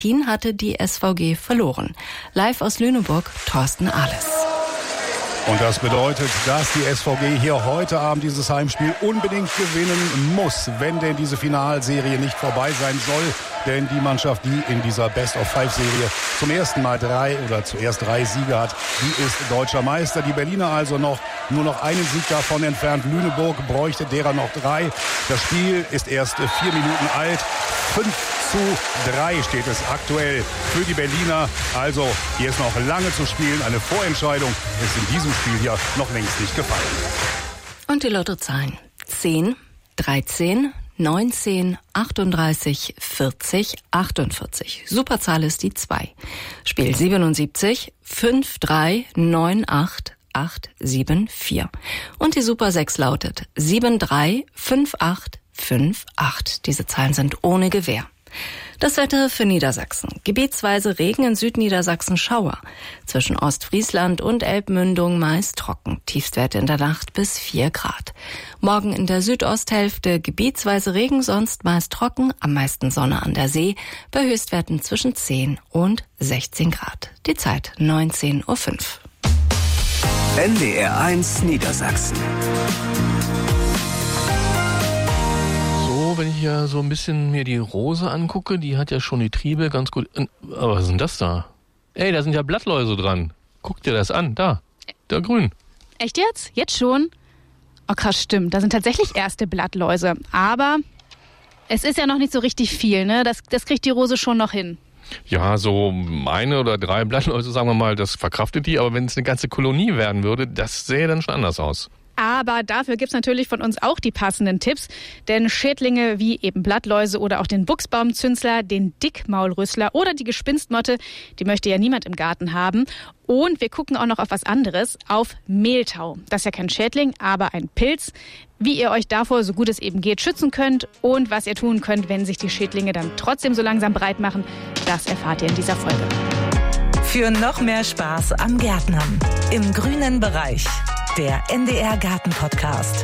hatte die SVG verloren. Live aus Lüneburg, Thorsten Ahles. Und das bedeutet, dass die SVG hier heute Abend dieses Heimspiel unbedingt gewinnen muss, wenn denn diese Finalserie nicht vorbei sein soll. Denn die Mannschaft, die in dieser Best-of-5-Serie zum ersten Mal zuerst drei Siege hat, die ist deutscher Meister. Die Berliner also nur noch einen Sieg davon entfernt. Lüneburg bräuchte derer noch 3. Das Spiel ist erst 4 Minuten alt. 5:3 steht es aktuell für die Berliner. Also hier ist noch lange zu spielen. Eine Vorentscheidung ist in diesem Spiel hier noch längst nicht gefallen. Und die Lottozahlen: 10, 13, 19, 38, 40, 48. Superzahl ist die 2. Spiel 77, 5, 3, 9, 8, 8, 7, 4. Und die Super 6 lautet 7, 3, 5, 8, 5, 8. Diese Zahlen sind ohne Gewähr. Das Wetter für Niedersachsen. Gebietsweise Regen, in Südniedersachsen Schauer. Zwischen Ostfriesland und Elbmündung meist trocken. Tiefstwerte in der Nacht bis 4 Grad. Morgen in der Südosthälfte gebietsweise Regen, sonst meist trocken. Am meisten Sonne an der See. Bei Höchstwerten zwischen 10 und 16 Grad. Die Zeit 19:05 Uhr. NDR 1 Niedersachsen. Wenn ich hier so ein bisschen mir die Rose angucke, die hat ja schon die Triebe ganz gut. Aber was ist denn das da? Ey, da sind ja Blattläuse dran. Guck dir das an, da grün. Echt jetzt? Jetzt schon? Oh krass, stimmt. Da sind tatsächlich erste Blattläuse. Aber es ist ja noch nicht so richtig viel, ne? Das kriegt die Rose schon noch hin. Ja, so 1 oder 3 Blattläuse, sagen wir mal, das verkraftet die. Aber wenn es eine ganze Kolonie werden würde, das sähe dann schon anders aus. Aber dafür gibt's natürlich von uns auch die passenden Tipps. Denn Schädlinge wie eben Blattläuse oder auch den Buchsbaumzünsler, den Dickmaulrüssler oder die Gespinstmotte, die möchte ja niemand im Garten haben. Und wir gucken auch noch auf was anderes, auf Mehltau. Das ist ja kein Schädling, aber ein Pilz. Wie ihr euch davor, so gut es eben geht, schützen könnt und was ihr tun könnt, wenn sich die Schädlinge dann trotzdem so langsam breit machen, das erfahrt ihr in dieser Folge. Für noch mehr Spaß am Gärtnern im grünen Bereich. Der NDR Garten Podcast.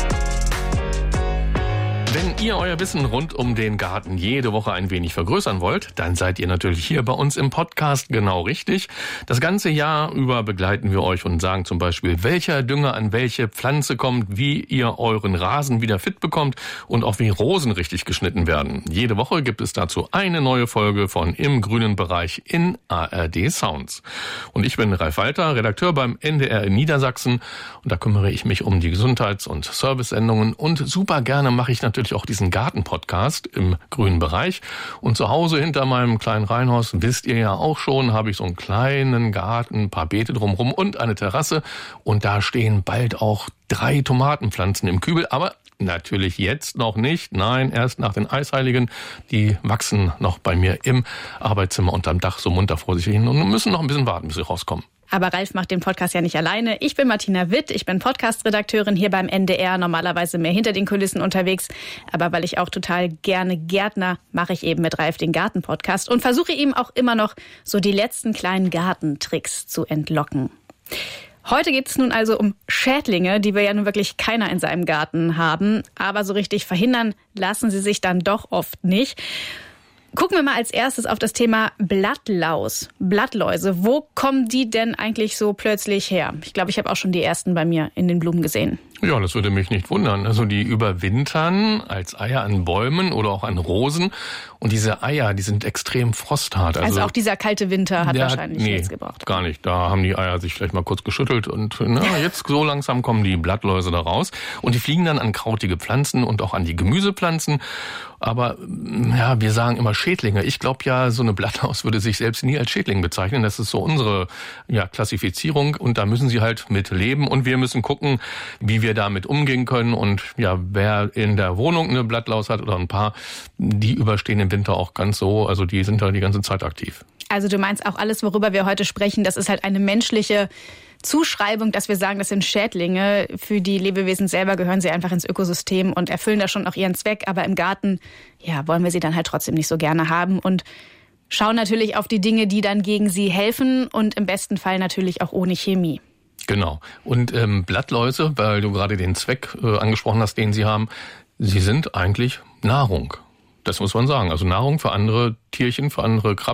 Wenn ihr euer Wissen rund um den Garten jede Woche ein wenig vergrößern wollt, dann seid ihr natürlich hier bei uns im Podcast genau richtig. Das ganze Jahr über begleiten wir euch und sagen zum Beispiel, welcher Dünger an welche Pflanze kommt, wie ihr euren Rasen wieder fit bekommt und auch wie Rosen richtig geschnitten werden. Jede Woche gibt es dazu eine neue Folge von Im grünen Bereich in ARD Sounds. Und ich bin Ralf Walter, Redakteur beim NDR in Niedersachsen und da kümmere ich mich um die Gesundheits- und Service-Sendungen und super gerne mache ich natürlich auch diesen Garten-Podcast im grünen Bereich. Und zu Hause hinter meinem kleinen Reihenhaus, wisst ihr ja auch schon, habe ich so einen kleinen Garten, ein paar Beete drumherum und eine Terrasse. Und da stehen bald auch 3 Tomatenpflanzen im Kübel. Aber natürlich jetzt noch nicht. Nein, erst nach den Eisheiligen. Die wachsen noch bei mir im Arbeitszimmer unterm Dach so munter vor sich hin und müssen noch ein bisschen warten, bis sie rauskommen. Aber Ralf macht den Podcast ja nicht alleine. Ich bin Martina Witt, ich bin Podcast-Redakteurin hier beim NDR, normalerweise mehr hinter den Kulissen unterwegs. Aber weil ich auch total gerne Gärtner, mache ich eben mit Ralf den Garten-Podcast und versuche ihm auch immer noch so die letzten kleinen Gartentricks zu entlocken. Heute geht es nun also um Schädlinge, die wir ja nun wirklich keiner in seinem Garten haben. Aber so richtig verhindern lassen sie sich dann doch oft nicht. Gucken wir mal als erstes auf das Thema Blattläuse. Wo kommen die denn eigentlich so plötzlich her? Ich glaube, ich habe auch schon die ersten bei mir in den Blumen gesehen. Ja, das würde mich nicht wundern. Also die überwintern als Eier an Bäumen oder auch an Rosen. Und diese Eier, die sind extrem frosthart. Also auch dieser kalte Winter hat wahrscheinlich nichts gebracht. Gar nicht. Da haben die Eier sich vielleicht mal kurz geschüttelt und jetzt so langsam kommen die Blattläuse da raus. Und die fliegen dann an krautige Pflanzen und auch an die Gemüsepflanzen. Aber ja, wir sagen immer Schädlinge. Ich glaube ja, so eine Blattlaus würde sich selbst nie als Schädling bezeichnen. Das ist so unsere Klassifizierung. Und da müssen sie halt mit leben. Und wir müssen gucken, wie wir damit umgehen können. Und ja, wer in der Wohnung eine Blattlaus hat oder ein paar, die überstehen im Winter auch ganz so. Also die sind da die ganze Zeit aktiv. Also du meinst auch alles, worüber wir heute sprechen, das ist halt eine menschliche Zuschreibung, dass wir sagen, das sind Schädlinge. Für die Lebewesen selber gehören sie einfach ins Ökosystem und erfüllen da schon auch ihren Zweck. Aber im Garten, wollen wir sie dann halt trotzdem nicht so gerne haben und schauen natürlich auf die Dinge, die dann gegen sie helfen und im besten Fall natürlich auch ohne Chemie. Genau. Und Blattläuse, weil du gerade den Zweck angesprochen hast, den sie haben, sie sind eigentlich Nahrung. Das muss man sagen. Also Nahrung für andere Tierchen, für andere Krabben.